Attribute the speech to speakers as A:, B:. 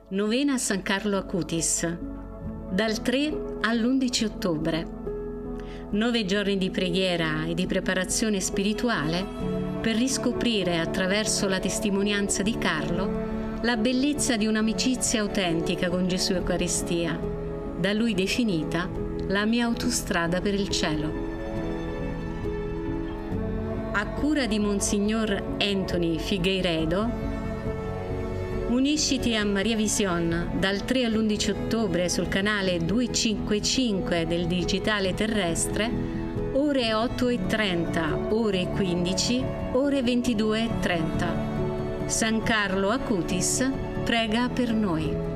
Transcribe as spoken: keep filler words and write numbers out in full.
A: Novena a San Carlo Acutis, dal tre all'undici ottobre. Nove giorni di preghiera e di preparazione spirituale per riscoprire attraverso la testimonianza di Carlo la bellezza di un'amicizia autentica con Gesù Eucaristia, da lui definita la mia autostrada per il cielo. A cura di Monsignor Anthony Figueiredo, unisciti a Maria Vision dal tre all'undici ottobre sul canale duecentocinquantacinque del digitale terrestre, ore otto e trenta, ore quindici, ore ventidue e trenta. San Carlo Acutis prega per noi.